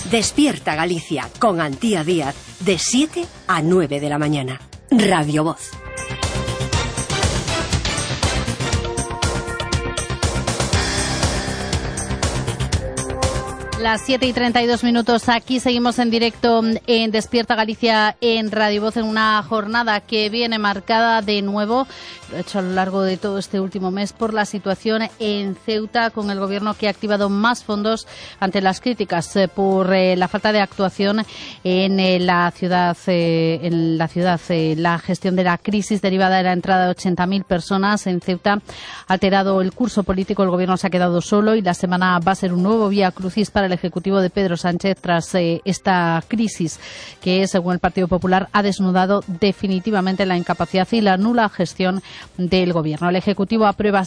Despierta Galicia con Antía Díaz de 7 a 9 de la mañana. Radio Voz. Las 7:32. Aquí seguimos en directo en Despierta Galicia en Radio Voz, en una jornada que viene marcada de nuevo, lo ha hecho a lo largo de todo este último mes, por la situación en Ceuta, con el gobierno que ha activado más fondos ante las críticas por la falta de actuación en la ciudad. La gestión de la crisis derivada de la entrada de 80.000 personas en Ceuta ha alterado el curso político. El gobierno se ha quedado solo y la semana va a ser un nuevo vía crucis para el Ejecutivo de Pedro Sánchez tras esta crisis que, según el Partido Popular, ha desnudado definitivamente la incapacidad y la nula gestión del Gobierno. El Ejecutivo aprueba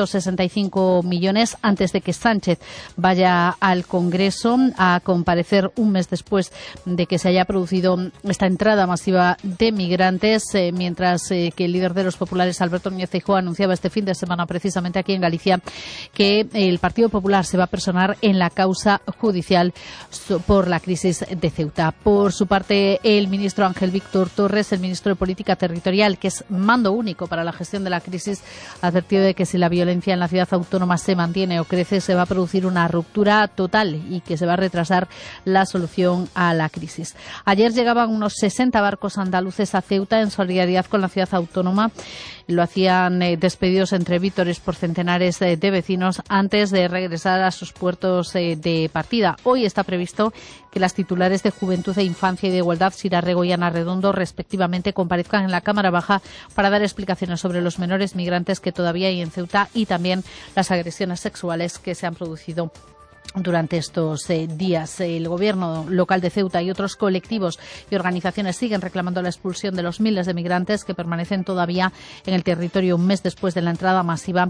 165 millones antes de que Sánchez vaya al Congreso a comparecer un mes después de que se haya producido esta entrada masiva de migrantes, mientras que el líder de los populares, Alberto Núñez Feijóo, anunciaba este fin de semana, precisamente aquí en Galicia, que el Partido Popular se va a personar en la causa judicial por la crisis de Ceuta. Por su parte, el ministro Ángel Víctor Torres, el ministro de Política Territorial, que es mando único para la gestión de la crisis, ha advertido de que si la violencia en la ciudad autónoma se mantiene o crece, se va a producir una ruptura total y que se va a retrasar la solución a la crisis. Ayer llegaban unos 60 barcos andaluces a Ceuta en solidaridad con la ciudad autónoma. Lo hacían despedidos entre vítores por centenares de vecinos antes de regresar a sus puertos de partida. Hoy está previsto que las titulares de Juventud e Infancia y de Igualdad, Sira Rego y Ana Redondo, respectivamente, comparezcan en la Cámara Baja para dar explicaciones sobre los menores migrantes que todavía hay en Ceuta y también las agresiones sexuales que se han producido durante estos días. El gobierno local de Ceuta y otros colectivos y organizaciones siguen reclamando la expulsión de los miles de migrantes que permanecen todavía en el territorio un mes después de la entrada masiva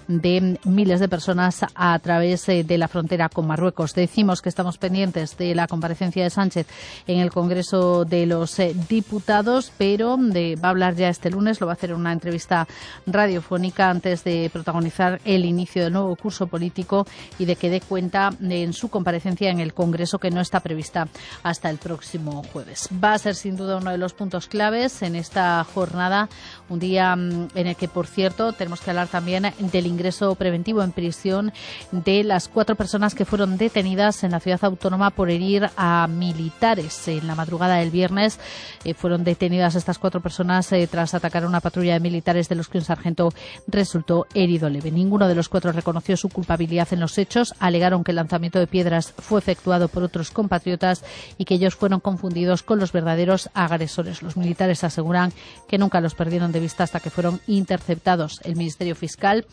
de miles de personas a través de la frontera con Marruecos. Decimos que estamos pendientes de la comparecencia de Sánchez en el Congreso de los Diputados, pero va a hablar ya este lunes, lo va a hacer en una entrevista radiofónica antes de protagonizar el inicio del nuevo curso político y de que dé cuenta en su comparecencia en el Congreso, que no está prevista hasta el próximo jueves. Va a ser sin duda uno de los puntos claves en esta jornada, un día en el que, por cierto, tenemos que hablar también del ingreso preventivo en prisión de las 4 personas que fueron detenidas en la ciudad autónoma por herir a militares. En la madrugada del viernes fueron detenidas estas 4 personas tras atacar a una patrulla de militares, de los que un sargento resultó herido leve. Ninguno de los 4 reconoció su culpabilidad en los hechos. Alegaron que el lanzamiento de piedras fue efectuado por otros compatriotas y que ellos fueron confundidos con los verdaderos agresores. Los militares aseguran que nunca los perdieron de vista hasta que fueron interceptados. El Ministerio Fiscal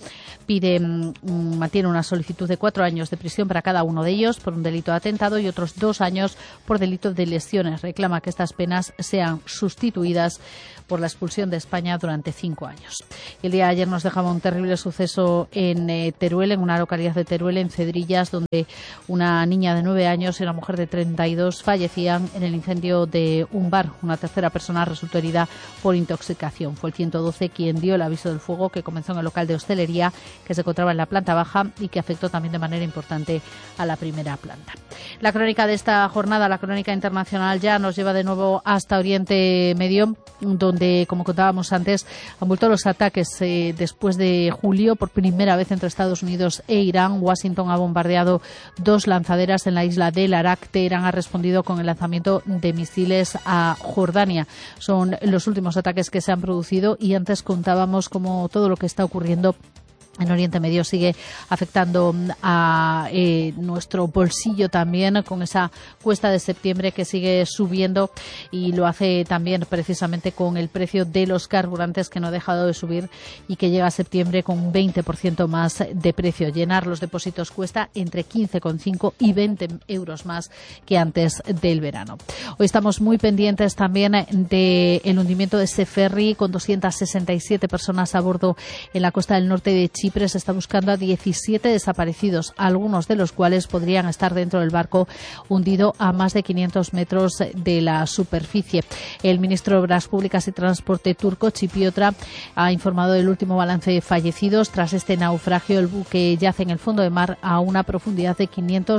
mantiene una solicitud de 4 años de prisión para cada uno de ellos por un delito de atentado y otros 2 años por delito de lesiones. Reclama que estas penas sean sustituidas por la expulsión de España durante 5 años. El día de ayer nos dejaba un terrible suceso en Teruel, en una localidad de Teruel, en Cedrillas, donde una niña de 9 años y una mujer de 32 fallecían en el incendio de un bar. Una tercera persona resultó herida por intoxicación. Fue el 112 quien dio el aviso del fuego, que comenzó en el local de hostelería que se encontraba en la planta baja y que afectó también de manera importante a la primera planta. La crónica de esta jornada, la crónica internacional, ya nos lleva de nuevo hasta Oriente Medio, donde, como contábamos antes, han vuelto los ataques después de julio. Por primera vez entre Estados Unidos e Irán, Washington ha bombardeado 2 lanzaderas en la isla del Arak. Teherán ha respondido con el lanzamiento de misiles a Jordania. Son los últimos ataques que se han producido y antes contábamos cómo todo lo que está ocurriendo en Oriente Medio sigue afectando a nuestro bolsillo también, con esa cuesta de septiembre que sigue subiendo, y lo hace también precisamente con el precio de los carburantes, que no ha dejado de subir y que llega a septiembre con un 20% más de precio. Llenar los depósitos cuesta entre 15,5 y 20 euros más que antes del verano. Hoy estamos muy pendientes también del hundimiento de ese ferry con 267 personas a bordo en la costa del norte de Chile, Chipre se está buscando a 17 desaparecidos, algunos de los cuales podrían estar dentro del barco hundido a más de 500 metros de la superficie. El ministro de Obras Públicas y Transporte turco, Chipiotra, ha informado del último balance de fallecidos. Tras este naufragio, el buque yace en el fondo de mar a una profundidad de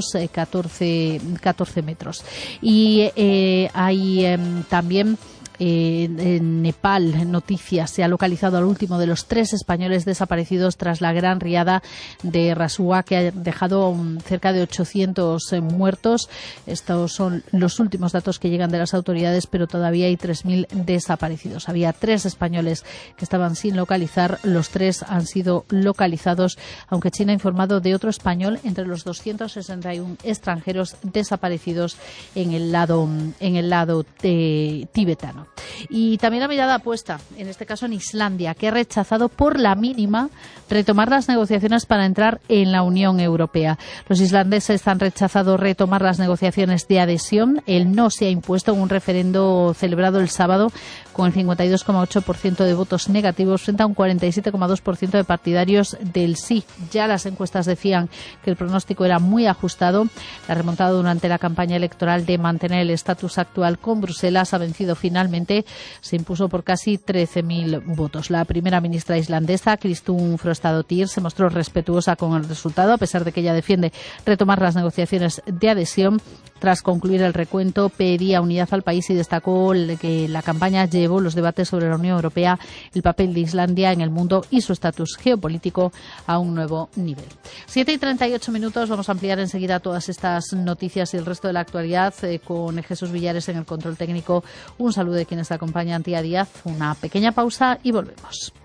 514 metros. Y hay también en Nepal, noticias, se ha localizado al último de los 3 españoles desaparecidos tras la gran riada de Rasuá, que ha dejado cerca de 800 muertos. Estos son los últimos datos que llegan de las autoridades, pero todavía hay 3.000 desaparecidos. Había 3 españoles que estaban sin localizar, los 3 han sido localizados, aunque China ha informado de otro español entre los 261 extranjeros desaparecidos en el lado tibetano. Y también la mirada puesta, en este caso en Islandia, que ha rechazado por la mínima retomar las negociaciones para entrar en la Unión Europea. Los islandeses han rechazado retomar las negociaciones de adhesión. El no se ha impuesto en un referendo celebrado el sábado con el 52,8% de votos negativos frente a un 47,2% de partidarios del sí. Ya las encuestas decían que el pronóstico era muy ajustado. La remontada durante la campaña electoral de mantener el estatus actual con Bruselas ha vencido finalmente. Se impuso por casi 13.000 votos. La primera ministra islandesa, Kristún Frostadóttir, se mostró respetuosa con el resultado, a pesar de que ella defiende retomar las negociaciones de adhesión. Tras concluir el recuento, pedía unidad al país y destacó que la campaña llevó los debates sobre la Unión Europea, el papel de Islandia en el mundo y su estatus geopolítico a un nuevo nivel. 7:38. Vamos a ampliar enseguida todas estas noticias y el resto de la actualidad con Jesús Villares en el control técnico. Un saludo de quienes te acompañan, Tía Díaz. Una pequeña pausa y volvemos.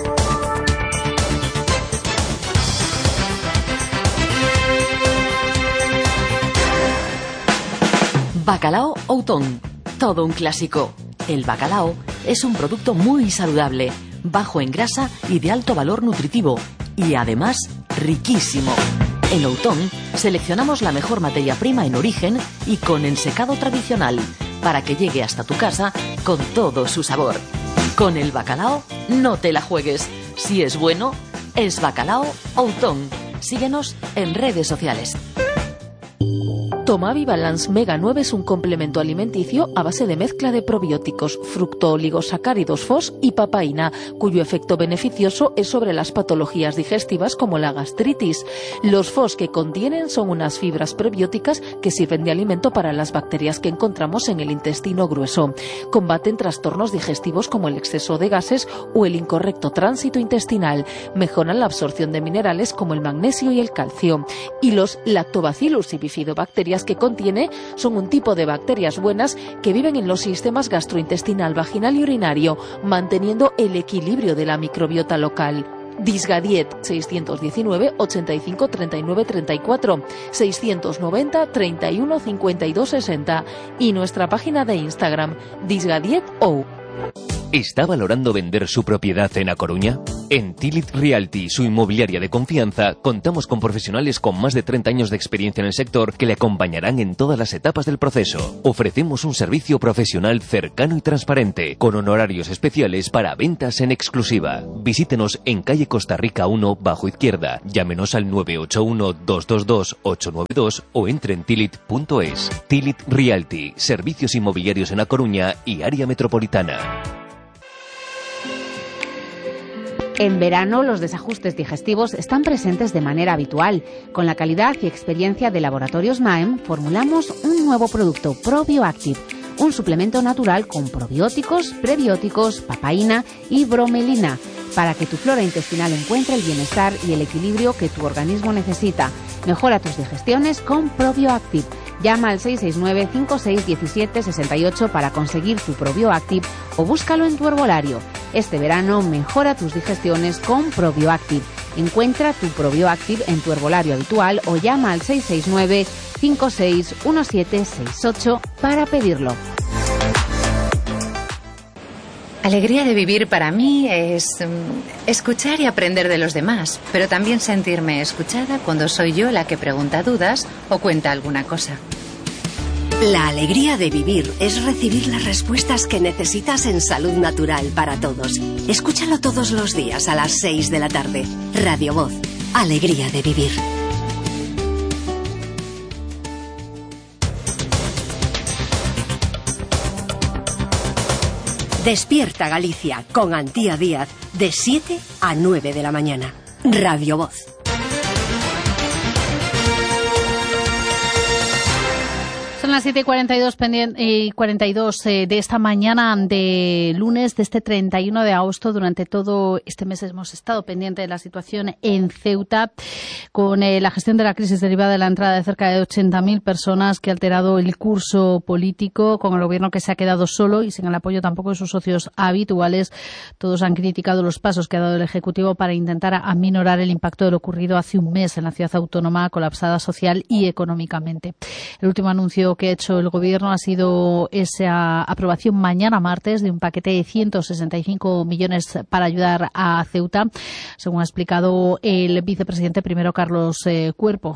Bacalao Outón, todo un clásico. El bacalao es un producto muy saludable, bajo en grasa y de alto valor nutritivo, y además riquísimo. En Outón seleccionamos la mejor materia prima en origen y con ensecado tradicional, para que llegue hasta tu casa con todo su sabor. Con el bacalao no te la juegues. Si es bueno, es Bacalao Outón. Síguenos en redes sociales. Tomavi Balance Mega 9 es un complemento alimenticio a base de mezcla de probióticos, fructooligosacáridos FOS y papaína, cuyo efecto beneficioso es sobre las patologías digestivas como la gastritis. Los FOS que contienen son unas fibras prebióticas que sirven de alimento para las bacterias que encontramos en el intestino grueso. Combaten trastornos digestivos como el exceso de gases o el incorrecto tránsito intestinal. Mejoran la absorción de minerales como el magnesio y el calcio. Y los Lactobacillus y bifidobacterias que contiene son un tipo de bacterias buenas que viven en los sistemas gastrointestinal, vaginal y urinario, manteniendo el equilibrio de la microbiota local. Disgadiet 619 85 39 34 690 31 52 60 y nuestra página de Instagram disgadiet.ou. ¿Está valorando vender su propiedad en A Coruña? En Tilit Realty, su inmobiliaria de confianza, contamos con profesionales con más de 30 años de experiencia en el sector que le acompañarán en todas las etapas del proceso. Ofrecemos un servicio profesional cercano y transparente, con honorarios especiales para ventas en exclusiva. Visítenos en calle Costa Rica 1, bajo izquierda. Llámenos al 981-222-892 o entre en tilit.es. Tilit Realty, servicios inmobiliarios en A Coruña y área metropolitana. En verano, los desajustes digestivos están presentes de manera habitual. Con la calidad y experiencia de Laboratorios Maem, formulamos un nuevo producto, ProbioActive, un suplemento natural con probióticos, prebióticos, papaína y bromelina, para que tu flora intestinal encuentre el bienestar y el equilibrio que tu organismo necesita. Mejora tus digestiones con ProbioActive. Llama al 669-5617-68 para conseguir tu ProbioActive o búscalo en tu herbolario. Este verano mejora tus digestiones con ProbioActive. Encuentra tu ProbioActive en tu herbolario habitual o llama al 669-561768 para pedirlo. Alegría de vivir para mí es escuchar y aprender de los demás, pero también sentirme escuchada cuando soy yo la que pregunta dudas o cuenta alguna cosa. La alegría de vivir es recibir las respuestas que necesitas en Salud Natural para Todos. Escúchalo todos los días a las 6 de la tarde. Radio Voz. Alegría de vivir. Despierta Galicia con Antía Díaz de 7 a 9 de la mañana. Radio Voz. Son las 7:42 de esta mañana de lunes, de este 31 de agosto. Durante todo este mes hemos estado pendientes de la situación en Ceuta, con la gestión de la crisis derivada de la entrada de cerca de 80.000 personas que ha alterado el curso político, con el gobierno que se ha quedado solo y sin el apoyo tampoco de sus socios habituales. Todos han criticado los pasos que ha dado el Ejecutivo para intentar aminorar el impacto de lo ocurrido hace un mes en la ciudad autónoma, colapsada social y económicamente. El último anuncio que ha hecho el Gobierno ha sido esa aprobación mañana martes de un paquete de 165 millones para ayudar a Ceuta, según ha explicado el vicepresidente primero Carlos Cuerpo.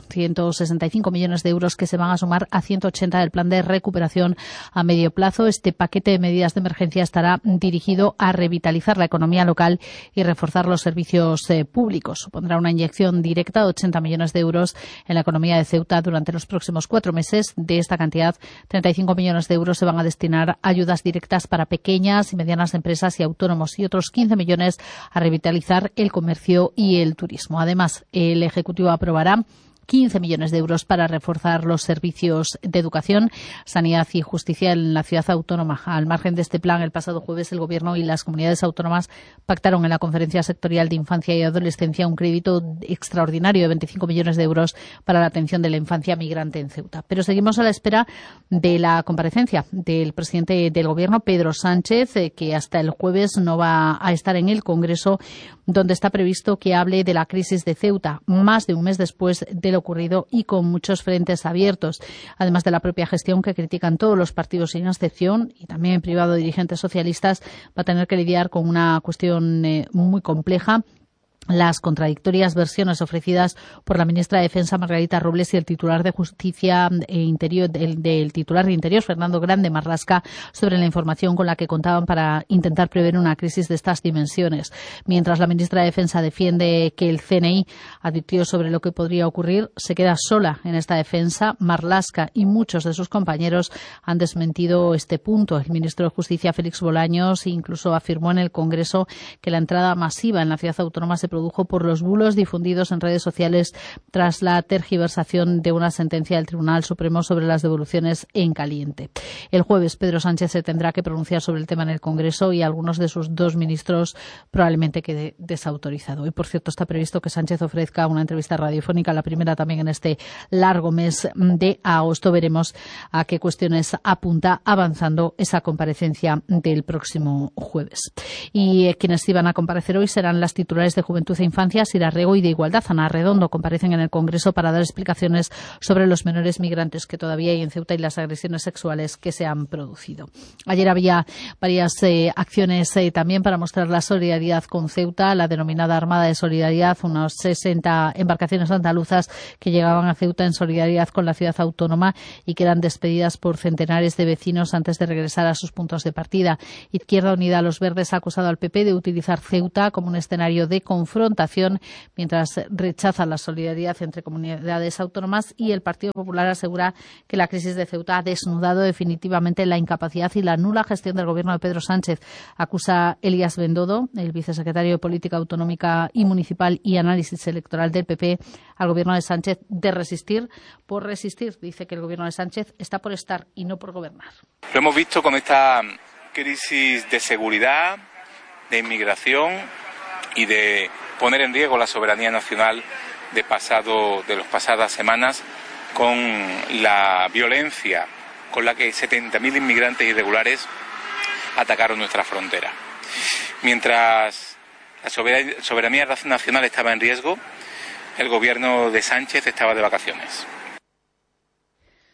165 millones de euros que se van a sumar a 180 del plan de recuperación a medio plazo. Este paquete de medidas de emergencia estará dirigido a revitalizar la economía local y reforzar los servicios públicos. Supondrá una inyección directa de 80 millones de euros en la economía de Ceuta durante los próximos 4 meses. De esta cantidad, 35 millones de euros se van a destinar a ayudas directas para pequeñas y medianas empresas y autónomos y otros 15 millones a revitalizar el comercio y el turismo. Además, el Ejecutivo aprobará 15 millones de euros para reforzar los servicios de educación, sanidad y justicia en la ciudad autónoma. Al margen de este plan, el pasado jueves el Gobierno y las comunidades autónomas pactaron en la Conferencia Sectorial de Infancia y Adolescencia un crédito extraordinario de 25 millones de euros para la atención de la infancia migrante en Ceuta. Pero seguimos a la espera de la comparecencia del presidente del Gobierno, Pedro Sánchez, que hasta el jueves no va a estar en el Congreso, donde está previsto que hable de la crisis de Ceuta, más de un mes después de lo ocurrido y con muchos frentes abiertos, además de la propia gestión que critican todos los partidos sin excepción, y también en privado dirigentes socialistas. Va a tener que lidiar con una cuestión muy compleja: las contradictorias versiones ofrecidas por la ministra de Defensa, Margarita Robles, y el titular de Justicia e Interior, del titular de Interior, Fernando Grande Marlasca, sobre la información con la que contaban para intentar prever una crisis de estas dimensiones. Mientras la ministra de Defensa defiende que el CNI advirtió sobre lo que podría ocurrir, se queda sola en esta defensa. Marlasca y muchos de sus compañeros han desmentido este punto. El ministro de Justicia, Félix Bolaños, incluso afirmó en el Congreso que la entrada masiva en la ciudad autónoma se produjo por los bulos difundidos en redes sociales tras la tergiversación de una sentencia del Tribunal Supremo sobre las devoluciones en caliente. El jueves Pedro Sánchez se tendrá que pronunciar sobre el tema en el Congreso y algunos de sus 2 ministros probablemente quede desautorizado. Y por cierto, está previsto que Sánchez ofrezca una entrevista radiofónica, la primera también en este largo mes de agosto. Veremos a qué cuestiones apunta avanzando esa comparecencia del próximo jueves. Y quienes iban a comparecer hoy serán las titulares de Juventud e Infancia, Sira Rego, y de Igualdad, Ana Redondo, comparecen en el Congreso para dar explicaciones sobre los menores migrantes que todavía hay en Ceuta y las agresiones sexuales que se han producido. Ayer había varias acciones también para mostrar la solidaridad con Ceuta, la denominada Armada de Solidaridad, unas 60 embarcaciones andaluzas que llegaban a Ceuta en solidaridad con la ciudad autónoma y que eran despedidas por centenares de vecinos antes de regresar a sus puntos de partida. Izquierda Unida, Los Verdes, ha acusado al PP de utilizar Ceuta como un escenario de confrontación, mientras rechaza la solidaridad entre comunidades autónomas, y el Partido Popular asegura que la crisis de Ceuta ha desnudado definitivamente la incapacidad y la nula gestión del Gobierno de Pedro Sánchez. Acusa Elías Bendodo, el vicesecretario de Política Autonómica y Municipal y Análisis Electoral del PP, al Gobierno de Sánchez de resistir por resistir. Dice que el Gobierno de Sánchez está por estar y no por gobernar. Lo hemos visto con esta crisis de seguridad, de inmigración y de poner en riesgo la soberanía nacional de las pasadas semanas, con la violencia con la que 70.000 inmigrantes irregulares atacaron nuestra frontera. Mientras la soberanía nacional estaba en riesgo, el gobierno de Sánchez estaba de vacaciones.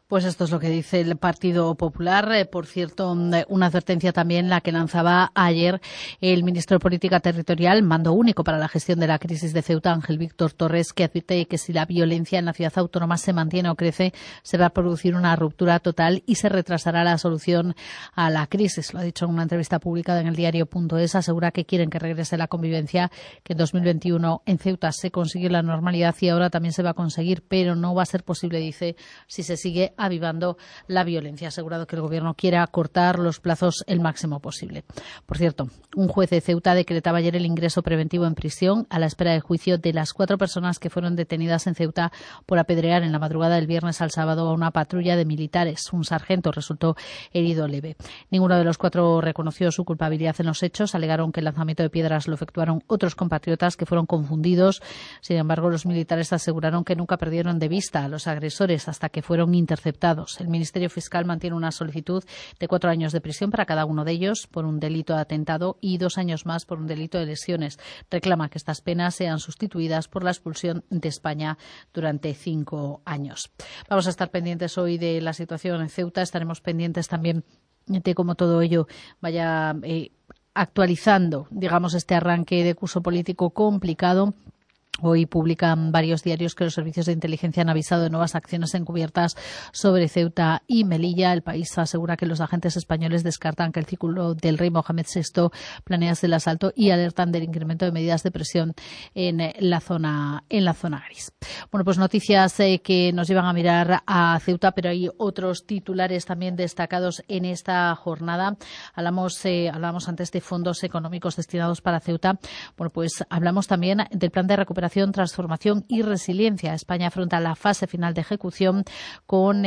Pues esto es lo que dice el Partido Popular. Por cierto, una advertencia también la que lanzaba ayer el ministro de Política Territorial, mando único para la gestión de la crisis de Ceuta, Ángel Víctor Torres, que advierte que si la violencia en la ciudad autónoma se mantiene o crece, se va a producir una ruptura total y se retrasará la solución a la crisis. Lo ha dicho en una entrevista publicada en el diario.es. Asegura que quieren que regrese la convivencia, que en 2021 en Ceuta se consiguió la normalidad y ahora también se va a conseguir, pero no va a ser posible, dice, si se sigue avivando la violencia. Ha asegurado que el Gobierno quiere acortar los plazos el máximo posible. Por cierto, un juez de Ceuta decretaba ayer el ingreso preventivo en prisión a la espera del juicio de las 4 personas que fueron detenidas en Ceuta por apedrear en la madrugada del viernes al sábado a una patrulla de militares. Un sargento resultó herido leve. Ninguno de los 4 reconoció su culpabilidad en los hechos. Alegaron que el lanzamiento de piedras lo efectuaron otros compatriotas que fueron confundidos. Sin embargo, los militares aseguraron que nunca perdieron de vista a los agresores hasta que fueron interceptados. El Ministerio Fiscal mantiene una solicitud de 4 años de prisión para cada uno de ellos por un delito de atentado y 2 años más por un delito de lesiones. Reclama que estas penas sean sustituidas por la expulsión de España durante 5 años. Vamos a estar pendientes hoy de la situación en Ceuta. Estaremos pendientes también de cómo todo ello vaya actualizando, digamos, este arranque de curso político complicado. Hoy publican varios diarios que los servicios de inteligencia han avisado de nuevas acciones encubiertas sobre Ceuta y Melilla. El País asegura que los agentes españoles descartan que el círculo del rey Mohamed VI planea el asalto y alertan del incremento de medidas de presión en la zona gris. Bueno, pues noticias que nos llevan a mirar a Ceuta, pero hay otros titulares también destacados en esta jornada. Hablábamos antes de fondos económicos destinados para Ceuta. Bueno, pues hablamos también del plan de recuperación, transformación y resiliencia. España afronta la fase final de ejecución con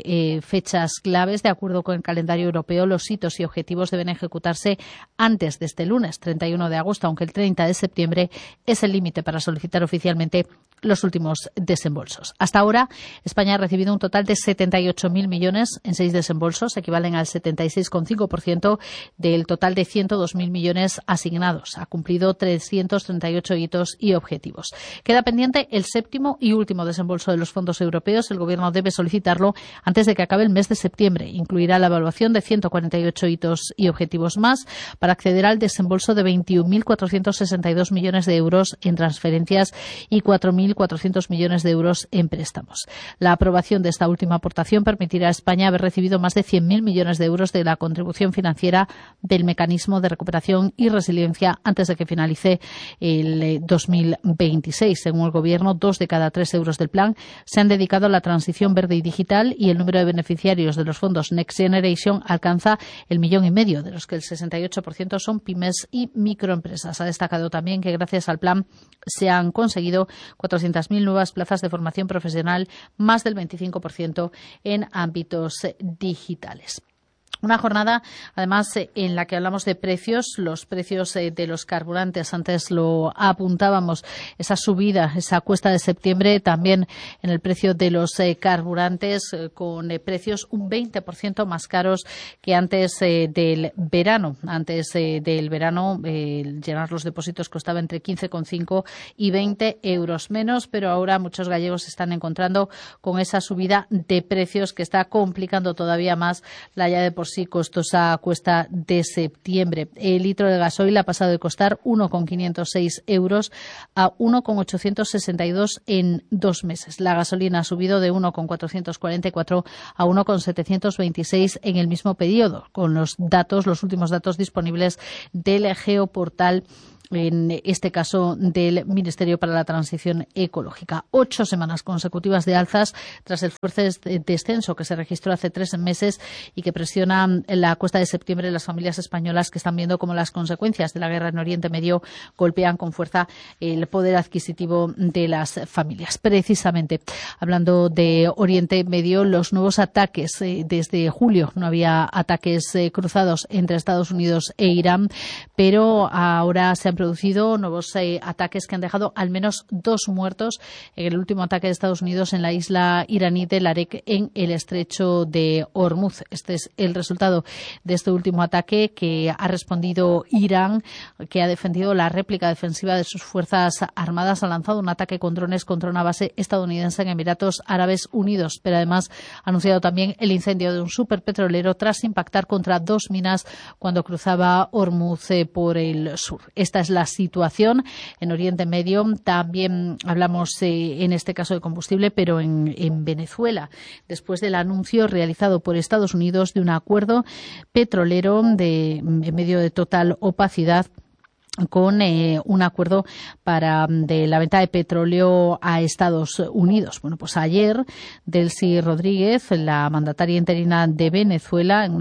fechas claves. De acuerdo con el calendario europeo, los hitos y objetivos deben ejecutarse antes de este lunes, 31 de agosto, aunque el 30 de septiembre es el límite para solicitar oficialmente los últimos desembolsos. Hasta ahora, España ha recibido un total de 78.000 millones en 6 desembolsos, equivalen al 76,5% del total de 102.000 millones asignados. Ha cumplido 338 hitos y objetivos. Queda pendiente el 7º y último desembolso de los fondos europeos. El Gobierno debe solicitarlo antes de que acabe el mes de septiembre. Incluirá la evaluación de 148 hitos y objetivos más para acceder al desembolso de 21.462 millones de euros en transferencias y 4.400 millones de euros en préstamos. La aprobación de esta última aportación permitirá a España haber recibido más de 100.000 millones de euros de la contribución financiera del Mecanismo de Recuperación y Resiliencia antes de que finalice el 2026. Según el Gobierno, 2 de cada 3 euros del plan se han dedicado a la transición verde y digital y el número de beneficiarios de los fondos Next Generation alcanza el 1,5 millones, de los que el 68% son pymes y microempresas. Ha destacado también que gracias al plan se han conseguido 400.000 nuevas plazas de formación profesional, más del 25% en ámbitos digitales. Una jornada, además, en la que hablamos de precios, los precios de los carburantes. Antes lo apuntábamos, esa subida, esa cuesta de septiembre, también en el precio de los carburantes, con precios un 20% más caros que antes del verano. Antes del verano, llenar los depósitos costaba entre 15,5 y 20 euros menos, pero ahora muchos gallegos se están encontrando con esa subida de precios que está complicando todavía más la ya de por sí costosa cuesta de septiembre. El litro de gasoil ha pasado de costar 1,506 euros a 1,862 en 2 meses. La gasolina ha subido de 1,444 a 1,726 en el mismo periodo, con los últimos datos disponibles del geoportal, en este caso del Ministerio para la Transición Ecológica. 8 semanas consecutivas de alzas tras el fuerte descenso que se registró hace 3 meses y que presiona la cuesta de septiembre de las familias españolas, que están viendo cómo las consecuencias de la guerra en Oriente Medio golpean con fuerza el poder adquisitivo de las familias. Precisamente, hablando de Oriente Medio, los nuevos ataques desde julio, no había ataques cruzados entre Estados Unidos e Irán, pero ahora se han producido nuevos ataques que han dejado al menos 2 muertos en el último ataque de Estados Unidos en la isla iraní de Larek en el estrecho de Hormuz. Este es el resultado de este último ataque que ha respondido Irán, que ha defendido la réplica defensiva de sus fuerzas armadas. Ha lanzado un ataque con drones contra una base estadounidense en Emiratos Árabes Unidos, pero además ha anunciado también el incendio de un superpetrolero tras impactar contra 2 minas cuando cruzaba Hormuz por el sur. Esta es la situación en Oriente Medio. También hablamos en este caso de combustible, pero en Venezuela, después del anuncio realizado por Estados Unidos de un acuerdo petrolero en medio de total opacidad, con un acuerdo de la venta de petróleo a Estados Unidos. Bueno, pues ayer Delcy Rodríguez, la mandataria interina de Venezuela, en una